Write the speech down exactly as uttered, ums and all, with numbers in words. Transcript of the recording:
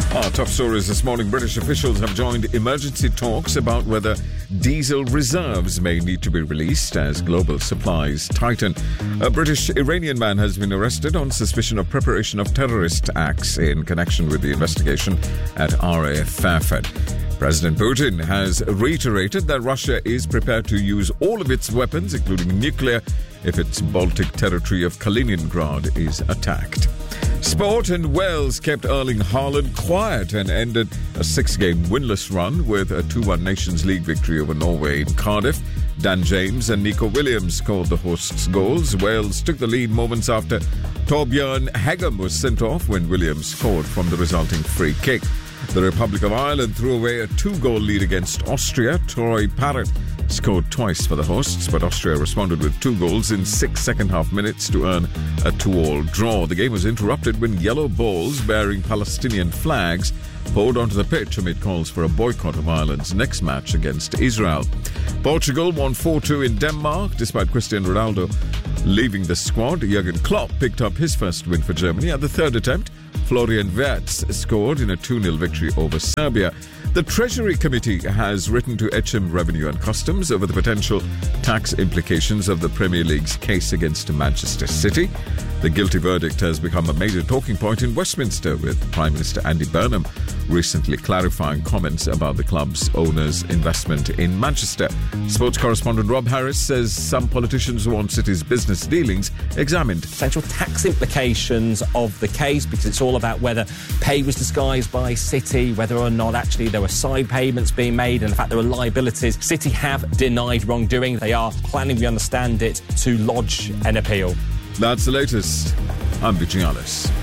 Our top stories this morning. British officials have joined emergency talks about whether diesel reserves may need to be released as global supplies tighten. A British Iranian man has been arrested on suspicion of preparation of terrorist acts in connection with the investigation at R A F Fairford. President Putin has reiterated that Russia is prepared to use all of its weapons, including nuclear, if its Baltic territory of Kaliningrad is attacked. Sport, and Wales kept Erling Haaland quiet and ended a six-game winless run with a two one Nations League victory over Norway in Cardiff. Dan James and Nico Williams scored the hosts' goals. Wales took the lead moments after Torbjørn Hegem was sent off when Williams scored from the resulting free kick. The Republic of Ireland threw away a two-goal lead against Austria. Troy Parrott scored twice for the hosts, but Austria responded with two goals in six second-half minutes to earn a two-all draw. The game was interrupted when yellow balls bearing Palestinian flags poured onto the pitch amid calls for a boycott of Ireland's next match against Israel. Portugal won four two in Denmark, despite Cristiano Ronaldo leaving the squad. Jurgen Klopp picked up his first win for Germany at the third attempt. Florian Wirtz scored in a two nil victory over Serbia. The Treasury Committee has written to H M Revenue and Customs over the potential tax implications of the Premier League's case against Manchester City. The guilty verdict has become a major talking point in Westminster, with Prime Minister Andy Burnham recently clarifying comments about the club's owner's investment in Manchester. Sports correspondent Rob Harris says some politicians want City's business dealings examined. Potential tax implications of the case, because it's all about whether pay was disguised by City, whether or not actually there were side payments being made, and in fact there were liabilities. City have denied wrongdoing. They are planning, we understand it, to lodge an appeal. That's the latest. I'm Vijay Alice.